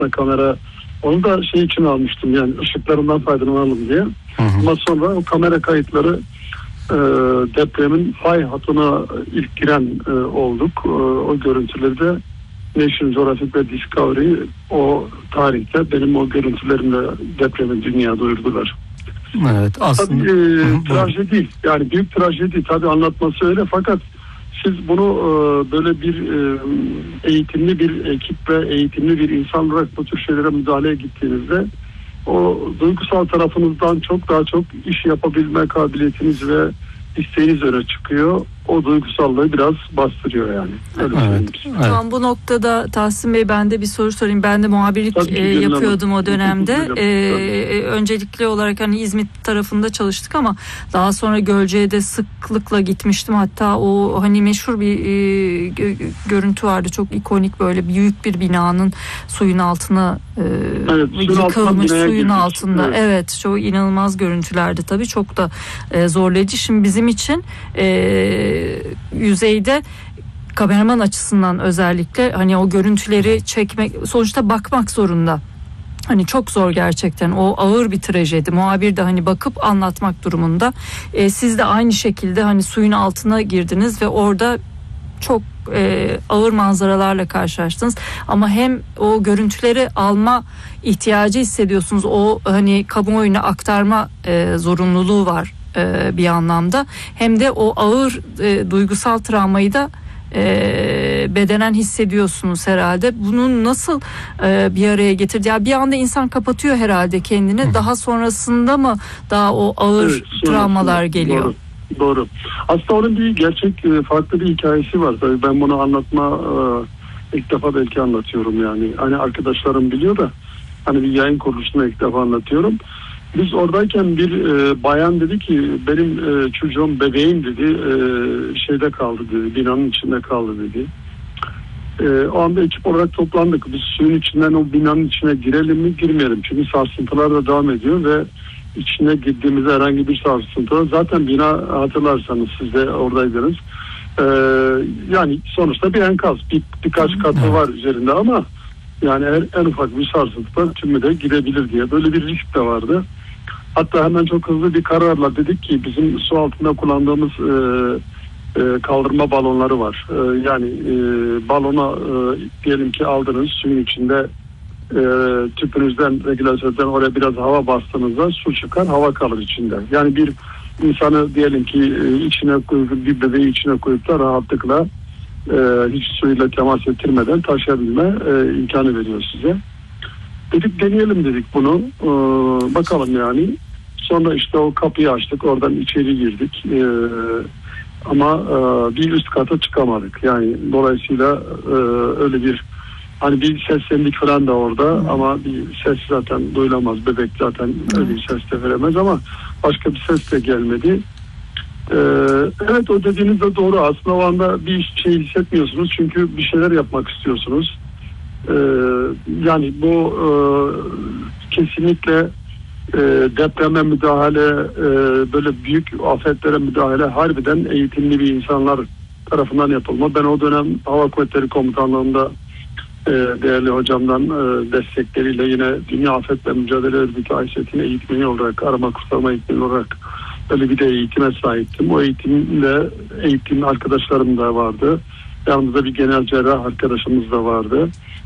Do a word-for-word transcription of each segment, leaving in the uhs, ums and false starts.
kamera, onu da şey için almıştım, yani ışıklarından faydalanalım diye. Hı hı. Ama sonra o kamera kayıtları e, depremin fay hattına ilk giren e, olduk. E, o görüntüleri de National Geographic ve Discovery o tarihte benim o görüntülerimle depremi dünyaya duyurdular. Evet, aslında tabii, e, trajedi, yani büyük trajedi tabii, anlatması öyle, fakat siz bunu e, böyle bir e, eğitimli bir ekip ve eğitimli bir insan olarak bu tür şeylere müdahaleye gittiğinizde o duygusal tarafınızdan çok daha çok iş yapabilme kabiliyetiniz ve isteğiniz öne çıkıyor. O duygusallığı biraz bastırıyor yani. Öyle evet, evet. Tamam, bu noktada Tahsin Bey, ben de bir soru sorayım. Ben de muhabirlik e, yapıyordum o dönemde. E, öncelikli olarak hani İzmit tarafında çalıştık ama daha sonra Gölce'ye sıklıkla gitmiştim. Hatta o hani meşhur bir e, görüntü vardı. Çok ikonik, böyle büyük bir binanın suyun altına e, evet, yıkılmış, suyun girdik. altında. Evet. evet, çok inanılmaz görüntülerdi tabii. Çok da e, zorlayıcı. Şimdi bizim için e, yüzeyde kameraman açısından özellikle hani o görüntüleri çekmek, sonuçta bakmak zorunda. Hani çok zor gerçekten, o ağır bir trajedi. Muhabir de hani bakıp anlatmak durumunda. E, siz de aynı şekilde hani suyun altına girdiniz ve orada çok e, ağır manzaralarla karşılaştınız. Ama hem o görüntüleri alma ihtiyacı hissediyorsunuz. O hani kamuoyuna aktarma e, zorunluluğu var e, bir anlamda. Hem de o ağır e, duygusal travmayı da e, bedenen hissediyorsunuz herhalde. Bunu nasıl e, bir araya getirdi? Ya bir anda insan kapatıyor herhalde kendini. Hı. Daha sonrasında mı daha o ağır evet, travmalar geliyor? Doğru. Doğru. Aslında onun bir gerçek, farklı bir hikayesi var. Tabii ben bunu anlatma ilk defa belki anlatıyorum yani. Hani arkadaşlarım biliyor da hani bir yayın kuruluşunda ilk defa anlatıyorum. Biz oradayken bir e, bayan dedi ki benim e, çocuğum, bebeğim dedi e, şeyde kaldı dedi, binanın içinde kaldı dedi. E, o anda ekip olarak toplandık. Biz suyun içinden o binanın içine girelim mi girmeyelim. Çünkü sarsıntılar da devam ediyor ve içine girdiğimizde herhangi bir sarsıntı. Zaten bina, hatırlarsanız siz de oradaydınız. Ee, yani sonuçta bir enkaz. Bir, birkaç katı var üzerinde ama yani en, en ufak bir sarsıntıda tümü de gidebilir diye. Böyle bir risk de vardı. Hatta hemen çok hızlı bir kararla dedik ki bizim su altında kullandığımız e, e, kaldırma balonları var. E, yani e, balona e, diyelim ki aldınız, suyun içinde E, tüpünüzden, regülatörden oraya biraz hava bastığınızda su çıkar, hava kalır içinde. Yani bir insanı diyelim ki e, içine koyup, bir bebeği içine koyup da rahatlıkla e, hiç suyla temas ettirmeden taşıyabilme e, imkanı veriyor size. Dedik deneyelim dedik bunu. E, bakalım yani. Sonra işte o kapıyı açtık, oradan içeri girdik. E, ama e, bir üst kata çıkamadık. Yani dolayısıyla e, öyle bir hani bir seslendik falan da orada hmm. ama bir ses zaten duyulamaz. Bebek zaten hmm. öyle bir ses de veremez ama başka bir ses de gelmedi. Ee, evet, o dediğiniz de doğru. Aslında o anda bir şey hissetmiyorsunuz çünkü bir şeyler yapmak istiyorsunuz. Ee, yani bu e, kesinlikle e, depreme müdahale, e, böyle büyük afetlere müdahale harbiden eğitimli bir insanlar tarafından yapılma. Ben o dönem Hava Kuvvetleri Komutanlığı'nda değerli hocamdan destekleriyle yine Dünya Afet ve Mücadele Örgütü A Y S T'nin eğitmeni olarak, arama kurtarma eğitmeni olarak öyle bir de eğitime sahiptim. O eğitimle eğitim arkadaşlarım da vardı. Yanımızda bir genel cerrah arkadaşımız da vardı.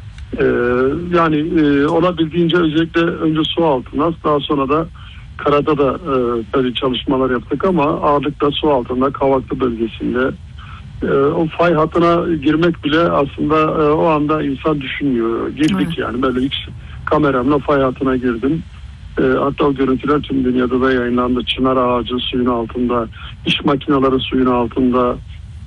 Yani olabildiğince özellikle önce su altında, daha sonra da karada da böyle çalışmalar yaptık ama ağırlıkla su altında, Kavaklı bölgesinde. O fay hattına girmek bile aslında o anda insan düşünmüyor. Girdik evet. Yani böyle hiç kameramla fay hattına girdim. Hatta o görüntüler tüm dünyada da yayınlandı. Çınar ağacı suyun altında, iş makineleri suyun altında.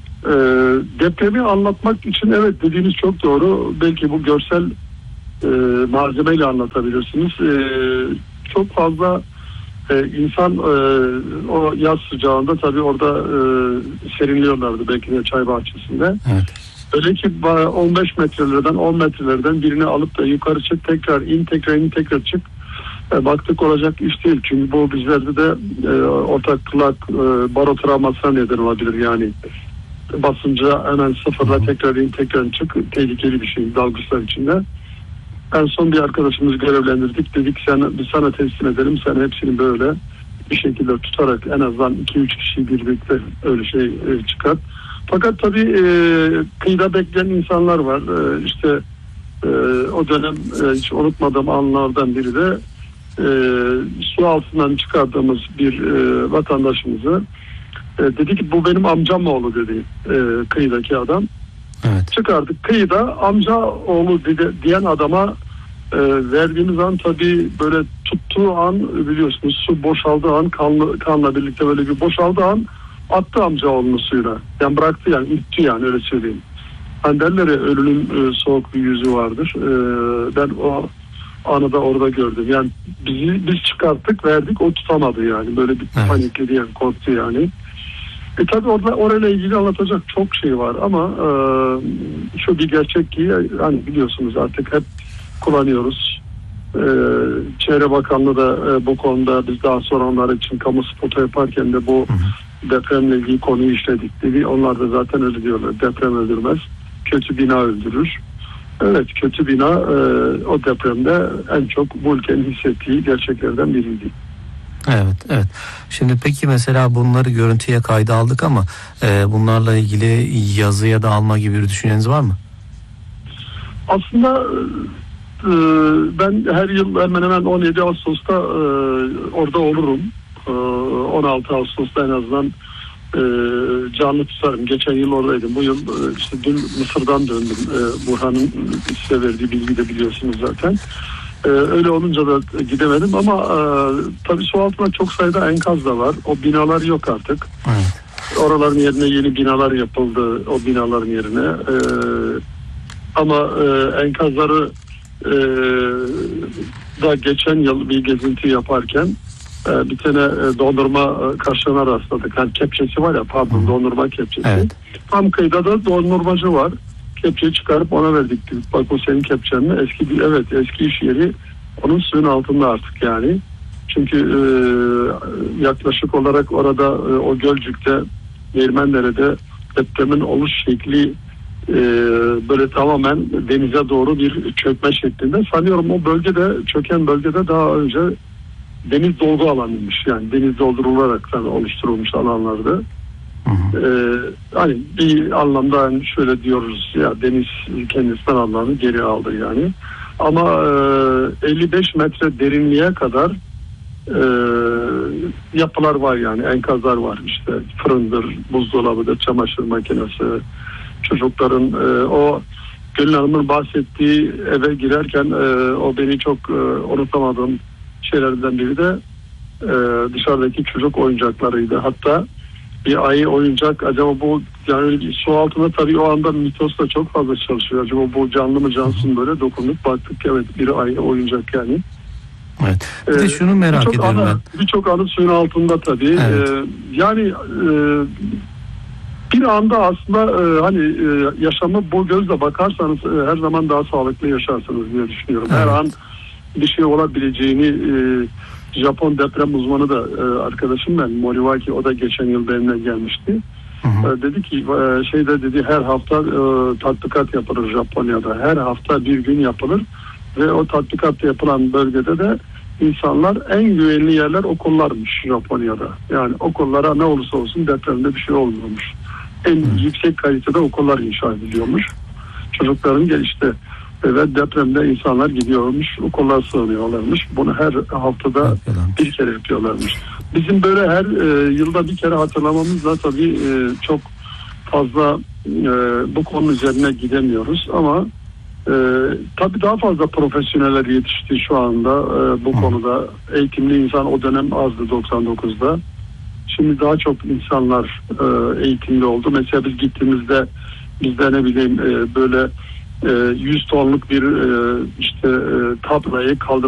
Depremi anlatmak için evet dediğiniz çok doğru. Belki bu görsel malzemeyle anlatabilirsiniz. Çok fazla Ee, insan e, o yaz sıcağında tabii orada e, serinliyorlardı belki de çay bahçesinde. Evet. Öyle ki on beş metrelerden on metrelerden birini alıp da yukarı çık, tekrar in, tekrar in, tekrar çık. E, baktık olacak iş değil. Çünkü bu bizlerde de e, ortaklık e, baro travmasına neden olabilir yani. Basınca hemen sıfırla tekrar in, tekrar çık. Tehlikeli bir şey dalgıçlar içinde. En son bir arkadaşımız görevlendirdik. Dedik sen, biz sana teslim edelim. Sen hepsini böyle bir şekilde tutarak en azından iki üç kişi birlikte öyle şey e, çıkar. Fakat tabii e, kıyıda bekleyen insanlar var. E, işte e, o dönem e, hiç unutmadığım anlardan biri de e, su altından çıkardığımız bir e, vatandaşımızı e, dedi ki bu benim amcam oğlu dedi e, kıyıdaki adam. Evet. Çıkardık kıyıda amca oğlu dedi, diyen adama e, verdiğimiz an tabii böyle tuttuğu an biliyorsunuz su boşaldığı an kanla, kanla birlikte böyle bir boşaldığı an attı amca oğlunu suyla. Yani bıraktı yani itti yani öyle söyleyeyim. Hani derler ya ölünün e, soğuk bir yüzü vardır. E, ben o anı da orada gördüm. Yani bizi biz çıkarttık verdik o tutamadı yani. Böyle bir evet. panikledi yani korktu yani. E tabii orada orayla ilgili anlatacak çok şey var ama e, şu bir gerçek ki hani biliyorsunuz artık hep kullanıyoruz. E, Çevre Bakanlığı da e, bu konuda biz daha sonra onlar için kamu spotu yaparken de bu hı hı. depremle ilgili konuyu işledik dedi. Onlar da zaten öyle diyorlar. Deprem öldürmez. Kötü bina öldürür. Evet kötü bina e, o depremde en çok bu ülkenin hissettiği gerçeklerden biriydi. Evet, evet. Şimdi peki mesela bunları görüntüye kayda aldık ama e, bunlarla ilgili yazıya da alma gibi bir düşünceniz var mı? Aslında e, ben her yıl hemen hemen on yedi Ağustos'ta e, orada olurum. E, on altı Ağustos'ta en azından e, canlı tutarım. Geçen yıl oradaydım. Bu yıl e, işte dün Mısır'dan döndüm. E, Burhan'ın size verdiği bilgi de biliyorsunuz zaten. Ee, öyle olunca da gidemedim ama e, tabii su altında çok sayıda enkaz da var. O binalar yok artık. Evet. Oraların yerine yeni binalar yapıldı. O binaların yerine. E, ama e, enkazları e, da geçen yıl bir gezinti yaparken e, bir tane e, dondurma kaşığına rastladık. Yani kepçesi var ya pardon dondurma kepçesi. Evet. Tam kıyıda da dondurmacı var. Kepçeyi çıkarıp ona verdik. Bak o senin kepçen mi? Eski bir, evet eski iş yeri onun suyun altında artık yani. Çünkü e, yaklaşık olarak orada e, o Gölcük'te Değirmendere'de depremin oluş şekli e, böyle tamamen denize doğru bir çökme şeklinde. Sanıyorum o bölgede çöken bölgede daha önce deniz dolgu alanıymış. Yani deniz doldurularak oluşturulmuş alanlardı. Ee, hani bir anlamda yani şöyle diyoruz ya deniz kendisinden Allah'ını geri aldı yani ama e, elli beş metre derinliğe kadar e, yapılar var yani enkazlar var işte fırındır, buzdolabıdır, çamaşır makinesi çocukların e, o Gülün Hanım'ın bahsettiği eve girerken e, o beni çok e, unutamadığım şeylerden biri de e, dışarıdaki çocuk oyuncaklarıydı. Hatta bir ayı oyuncak acaba bu yani su altında tabii o anda mitos da çok fazla çalışıyor. Acaba bu canlı mı cansız mı böyle dokunup baktık evet bir ayı oyuncak yani. Evet. Bir de şunu merak ee, ediyorum anı, ben. Birçok anı suyun altında tabii. Evet. Ee, yani e, bir anda aslında e, hani e, yaşamı bu gözle bakarsanız e, her zaman daha sağlıklı yaşarsınız diye düşünüyorum. Evet. Her an bir şey olabileceğini e, Japon deprem uzmanı da e, arkadaşım ben Moriwaki o da geçen yıl benimle gelmişti. Hı hı. E, dedi ki e, şeyde dedi her hafta e, tatbikat yapılır Japonya'da. Her hafta bir gün yapılır ve o tatbikatta yapılan bölgede de insanlar en güvenli yerler okullarmış Japonya'da. Yani okullara ne olursa olsun depremde bir şey olmuyormuş. En hı. yüksek kalitede okullar inşa ediliyormuş. Çocukların gelişte ve depremde insanlar gidiyormuş, okullar sığınıyorlarmış. Bunu her haftada bir kere yapıyorlarmış. Bizim böyle her e, yılda bir kere hatırlamamızla tabii e, çok fazla e, bu konu üzerine gidemiyoruz ama e, tabii daha fazla profesyoneller yetişti şu anda e, bu Hı. konuda. Eğitimli insan o dönem azdı doksan dokuzda. Şimdi daha çok insanlar e, eğitimli oldu. Mesela biz gittiğimizde bizde ne bileyim e, böyle yüz tonluk bir işte tablayı kaldıran